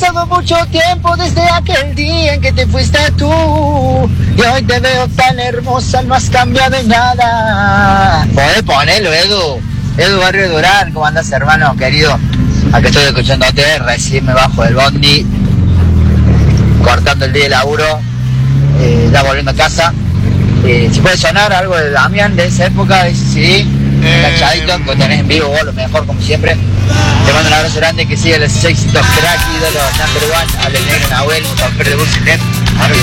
pasado mucho tiempo desde aquel día en que te fuiste tú. Y hoy te veo tan hermosa, no has cambiado en nada. Podés ponerlo, Edu. Edu Barrio Durán, ¿cómo andas, hermano querido? Acá estoy escuchándote, recién me bajo del bondi, cortando el día de laburo, ya volviendo a casa. Si puede sonar algo de Damián de esa época, de ese CD, enganchadito, que tenés en vivo vos, lo mejor como siempre. Te mando un abrazo grande, que siga los éxitos crack, ídolo, number one, Ale Negro, Nahuel, Musafer de Bucilén, Mario